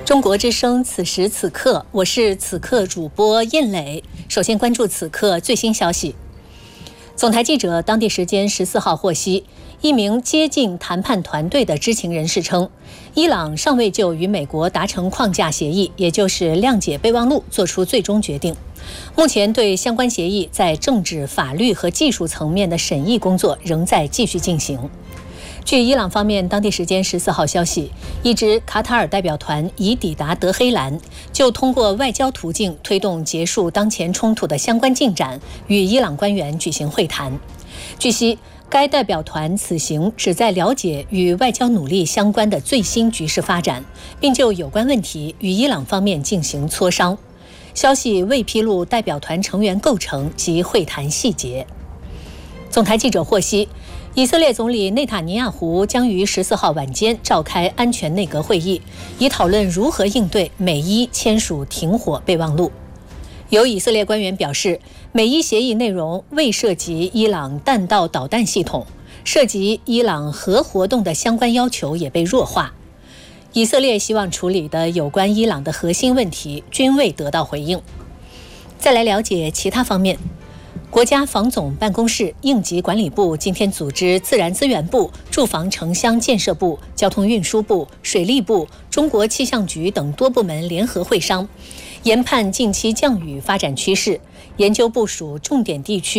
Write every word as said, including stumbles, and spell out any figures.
中国之声，此时此刻，我是此刻主播印磊。首先关注此刻最新消息。总台记者当地时间十四号获悉，一名接近谈判团队的知情人士称，伊朗尚未就与美国达成框架协议，也就是谅解备忘录做出最终决定。目前对相关协议在政治、法律和技术层面的审议工作仍在继续进行。据伊朗方面当地时间十四号消息，一支卡塔尔代表团已抵达德黑兰，就通过外交途径推动结束当前冲突的相关进展，与伊朗官员举行会谈。据悉，该代表团此行旨在了解与外交努力相关的最新局势发展，并就有关问题与伊朗方面进行磋商。消息未披露代表团成员构成及会谈细节。总台记者获悉，以色列总理内塔尼亚胡将于十四号晚间召开安全内阁会议，以讨论如何应对美伊签署停火备忘录。有以色列官员表示，美伊协议内容未涉及伊朗弹道导弹系统，涉及伊朗核活动的相关要求也被弱化。以色列希望处理的有关伊朗的核心问题均未得到回应。再来了解其他方面。国家防总办公室、应急管理部今天组织自然资源部、住房城乡建设部、交通运输部、水利部、中国气象局等多部门联合会商，研判近期降雨发展趋势，研究部署重点地区